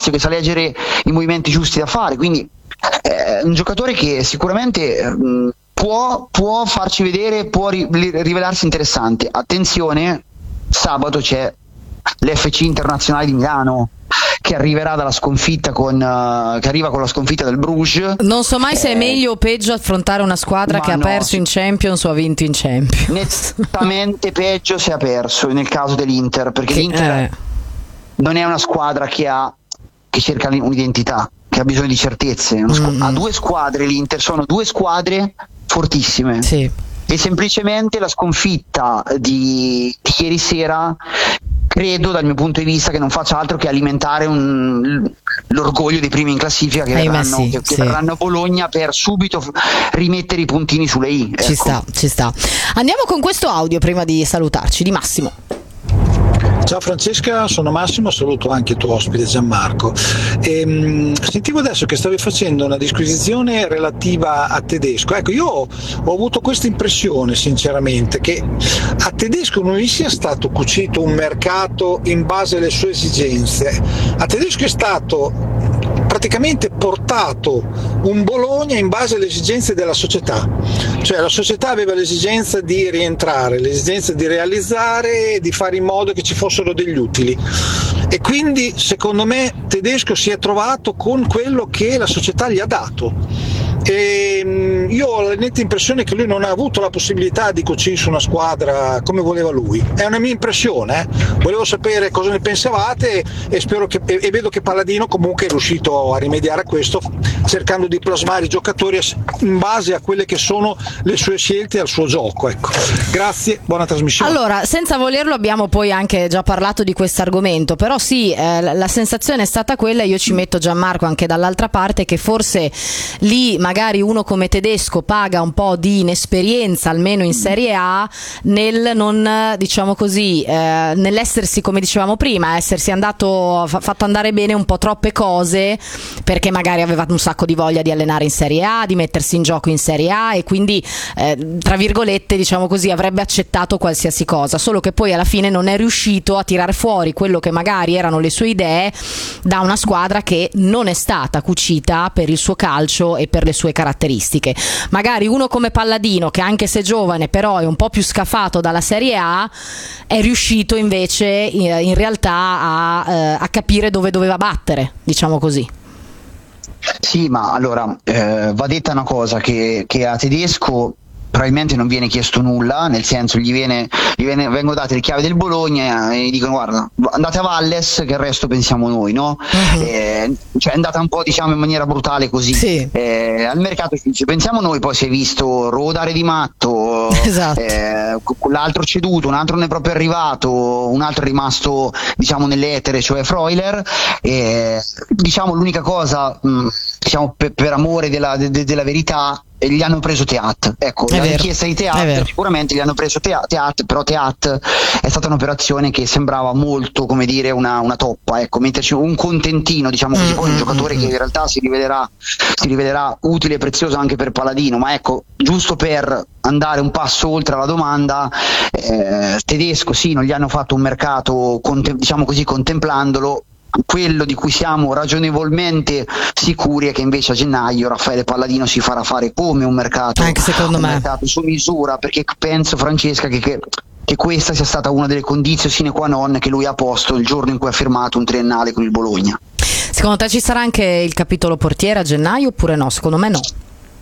spazio, che sa leggere i movimenti giusti da fare, quindi è un giocatore che sicuramente può farci vedere, può rivelarsi interessante. Attenzione, sabato c'è l'FC Internazionale di Milano, che arriverà dalla sconfitta che arriva con la sconfitta del Bruges. Non so mai se è meglio o peggio affrontare una squadra che ha perso in Champions o ha vinto in Champions. Nettamente peggio se ha perso, nel caso dell'Inter, perché l'Inter non è una squadra che cerca un'identità, che ha bisogno di certezze. Ha due squadre, l'Inter sono due squadre fortissime, sì. E semplicemente la sconfitta di ieri sera, credo dal mio punto di vista, che non faccia altro che alimentare l'orgoglio dei primi in classifica che verranno a Bologna per subito rimettere i puntini sulle i. Ci sta. Andiamo con questo audio prima di salutarci, di Massimo. Ciao Francesca, sono Massimo, saluto anche il tuo ospite Gianmarco. Sentivo adesso che stavi facendo una disquisizione relativa a Tedesco. Ecco, io ho avuto questa impressione sinceramente, che a Tedesco non gli sia stato cucito un mercato in base alle sue esigenze. A Tedesco è stato praticamente portato un Bologna in base alle esigenze della società, cioè la società aveva l'esigenza di rientrare, l'esigenza di realizzare, di fare in modo che ci fossero degli utili, e quindi secondo me Tedesco si è trovato con quello che la società gli ha dato. E io ho la netta impressione che lui non ha avuto la possibilità di cucirsi una squadra come voleva lui. È una mia impressione, volevo sapere cosa ne pensavate, e vedo che Palladino comunque è riuscito a rimediare a questo, cercando di plasmare i giocatori in base a quelle che sono le sue scelte e al suo gioco. Ecco. Grazie, buona trasmissione. Allora, senza volerlo abbiamo poi anche già parlato di questo argomento, però sì, la sensazione è stata quella, io ci metto Gianmarco anche dall'altra parte, che forse lì magari uno come Tedesco paga un po' di inesperienza, almeno in Serie A, nel non, diciamo così, nell'essersi, come dicevamo prima, essersi fatto andare bene un po' troppe cose, perché magari aveva un sacco di voglia di allenare in Serie A, di mettersi in gioco in Serie A, e quindi tra virgolette, diciamo così, avrebbe accettato qualsiasi cosa, solo che poi alla fine non è riuscito a tirare fuori quello che magari erano le sue idee da una squadra che non è stata cucita per il suo calcio e per le sue caratteristiche. Magari uno come Palladino, che anche se giovane però è un po' più scafato dalla Serie A, è riuscito invece in realtà a capire dove doveva battere, diciamo così. Sì, ma allora va detta una cosa, che a Tedesco probabilmente non viene chiesto nulla, nel senso vengono date le chiavi del Bologna e gli dicono: guarda, andate a Valles che il resto pensiamo noi, no? Cioè è andata un po', diciamo, in maniera brutale così. Sì. Al mercato ci pensiamo noi, poi si è visto rodare di matto, esatto. L'altro ceduto, un altro non è proprio arrivato, un altro è rimasto, diciamo, nell'etere, cioè Freuler, diciamo l'unica cosa, diciamo, per amore della verità, gli hanno preso Teat, ecco, la richiesta di Teat sicuramente gli hanno preso Teat, però Teat è stata un'operazione che sembrava molto, come dire, una toppa, ecco, metterci un contentino, diciamo così, poi un giocatore che in realtà si rivelerà utile e prezioso anche per Palladino, ma ecco, giusto per andare un passo oltre la domanda, Tedesco sì, non gli hanno fatto un mercato, diciamo così, contemplandolo. Quello di cui siamo ragionevolmente sicuri è che invece a gennaio Raffaele Palladino si farà fare come un mercato, anche secondo me, mercato su misura, perché penso, Francesca, che questa sia stata una delle condizioni sine qua non che lui ha posto il giorno in cui ha firmato un triennale con il Bologna. Secondo te ci sarà anche il capitolo portiere a gennaio oppure no? Secondo me no.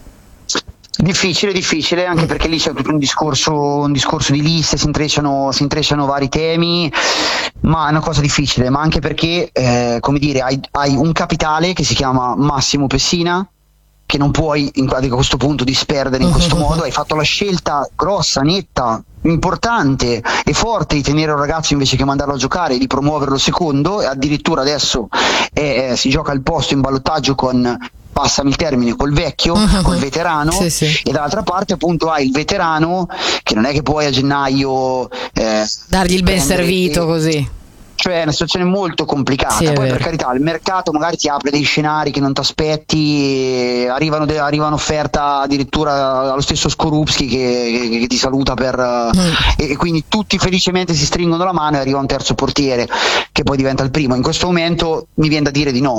Difficile, anche perché lì c'è tutto un discorso di liste, si intrecciano vari temi, ma è una cosa difficile, ma anche perché come dire, hai un capitale che si chiama Massimo Pessina, che non puoi a questo punto disperdere in questo modo. Hai fatto la scelta grossa, netta, importante e forte di tenere un ragazzo invece che mandarlo a giocare e di promuoverlo secondo, e addirittura adesso si gioca il posto in ballottaggio con, passami il termine, col vecchio, col veterano, sì. E dall'altra parte appunto hai il veterano che non è che puoi a gennaio dargli il ben servito così. Cioè è una situazione molto complicata, sì, poi per carità il mercato magari ti apre dei scenari che non ti aspetti, arriva un'offerta addirittura allo stesso Skorupski che ti saluta e quindi tutti felicemente si stringono la mano e arriva un terzo portiere che poi diventa il primo. In questo momento mi viene da dire di no,